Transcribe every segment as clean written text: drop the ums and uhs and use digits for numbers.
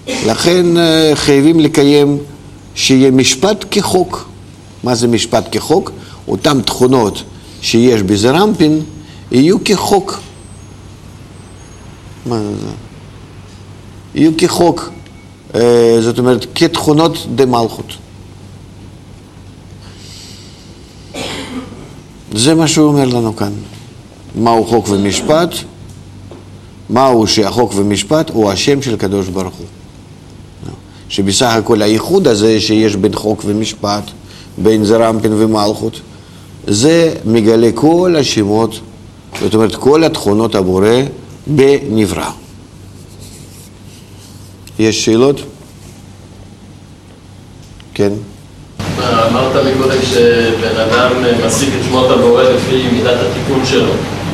לכן חייבים לקיים שיהיה משפט כחוק. מה זה משפט כחוק? אותם תכונות שיש בזרמפין יהיו כחוק. מה זה? יהיו כחוק, זאת אומרת, כתכונות דמלכות. זה מה שהוא אומר לנו כאן. מהו חוק ומשפט? מהו שהחוק ומשפט הוא השם של קדוש ברוך הוא. שבסך הכל הייחוד הזה שיש בין חוק ומשפט, בין זרמפין ומלכות, זה מגלה כל השמות, זאת אומרת כל התכונות הבורא בנברא. יש שאלות? כן. אמרת מקודם שבן אדם משיג את שמות הבורא לפי מידת התיקון שלו.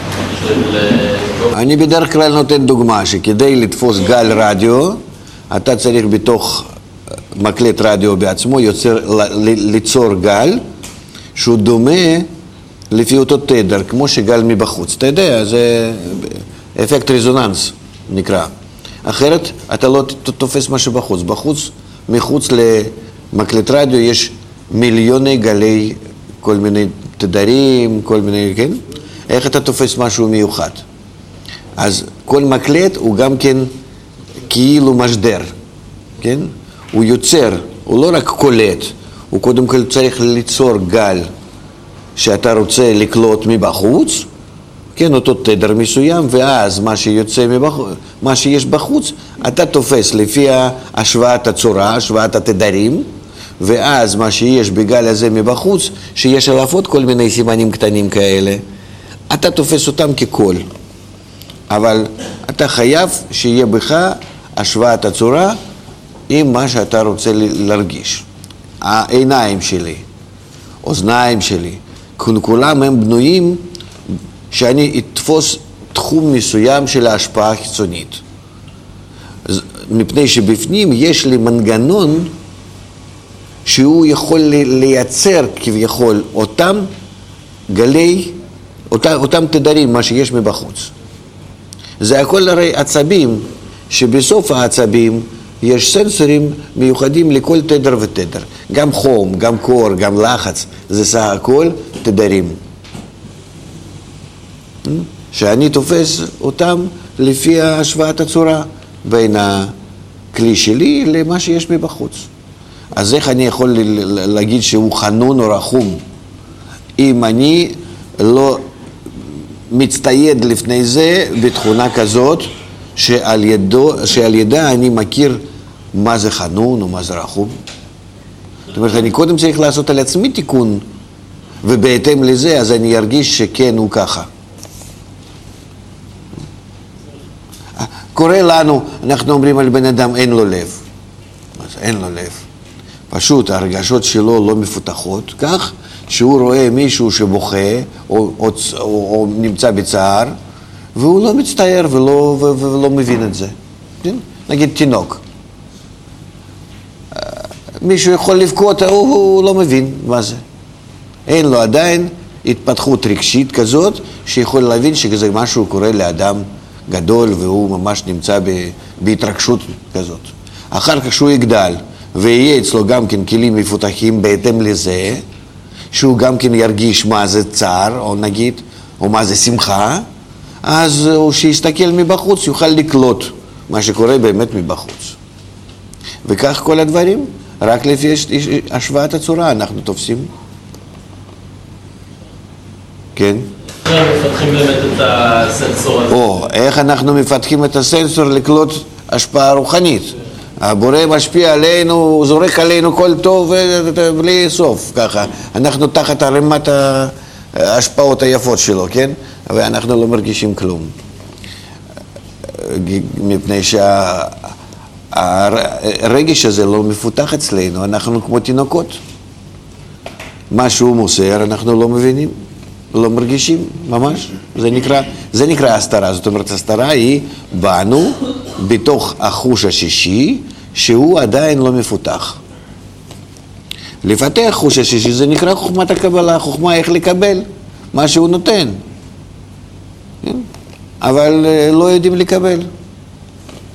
אני בדרך כלל נותן דוגמה שכדי לתפוס גל רדיו, אתה צריך בתוך מקלט רדיו בעצמו ליצור גל שהוא דומה לפי אותו תדר, כמו שגל מבחוץ. אתה יודע, זה אפקט רזוננס נקרא. אחרת אתה לא תופס משהו בחוץ. מחוץ למקלט רדיו יש מיליוני גלי, כל מיני תדרים, כל מיני, כן? איך אתה תופס משהו מיוחד? אז כל מקלט הוא גם כן כאילו משדר, כן? הוא יוצר, הוא לא רק קולט, הוא קודם כל צריך ליצור גל שאתה רוצה לקלוט מבחוץ, כן, אותו תדר מסוים, ואז מה שיוצא מבחוץ, מה שיש בחוץ, אתה תופס לפי השוואת הצורה, השוואת התדרים, ואז מה שיש בגל הזה מבחוץ, שיש עליו עוד כל מיני סימנים קטנים כאלה, אתה תופס אותם כקול. אבל אתה חייב שיהיה בך השוואת הצורה עם מה שאתה רוצה להרגיש. העיניים שלי, אוזניים שלי, כולם הם בנויים שאני אתפוס תחום מסוים של ההשפעה החיצונית. מפני שבפנים יש לי מנגנון שהוא יכול לייצר כביכול אותם גלי, אותם תדרים, מה שיש מבחוץ. זה הכל הרי עצבים, שבסוף העצבים יש סנסורים מיוחדים לכל תדר ותדר. גם חום, גם קור, גם לחץ, זה סך הכל תדרים. שאני תופס אותם לפי השוואת הצורה בין הכלי שלי למה שיש מבחוץ. אז איך אני יכול להגיד שהוא חנון או רחום? אם אני לא מצטייד לפני זה בתכונה כזאת שעל ידה אני מכיר מה זה חנון או מה זה רחום. זאת אומרת, אני קודם צריך לעשות על עצמי תיקון, ובהתאם לזה אז אני ארגיש שכן הוא ככה. קורה לנו, אנחנו אומרים על בן אדם אין לו לב. אז אין לו לב. פשוט ההרגשות שלו לא מפותחות, כך שהוא רואה מישהו שבוכה או נמצא בצער, והוא לא מצטער ולא מבין את זה. נגיד תינוק. מישהו יכול לבכות, הוא לא מבין מה זה. אין לו עדיין התפתחות רגשית כזאת, שיכול להבין שזה משהו קורה לאדם גדול, והוא ממש נמצא בהתרגשות כזאת. אחר כך שהוא יגדל, ויהיה אצלו גם כן כלים מפותחים בהתאם לזה, שהוא גם כן ירגיש מה זה צער, או נגיד, או מה זה שמחה, אז הוא שיסתכל מבחוץ, יוכל לקלוט מה שקורה באמת מבחוץ. וכך כל הדברים, רק לפי השוואת הצורה אנחנו תופסים. כן? איך מפתחים באמת את הסנסור הזה? איך אנחנו מפתחים את הסנסור לקלוט השפעה רוחנית? הבורא משפיע עלינו, הוא זורק עלינו כל טוב בלי סוף, ככה. אנחנו תחת הרמת ההשפעות היפות שלו, כן? ואנחנו לא מרגישים כלום. מפני שהרגש הזה לא מפותח אצלנו, אנחנו כמו תינוקות. מה שהוא מוסר, אנחנו לא מבינים, לא מרגישים, ממש. זה נקרא הסתרה, זאת אומרת, הסתרה היא בנו, בתוך החוש השישי, שהוא עדיין לא מפותח. לפתח חוש השישי זה נקרא חוכמת הקבלה, חוכמה איך לקבל מה שהוא נותן. אבל לא יודעים לקבל.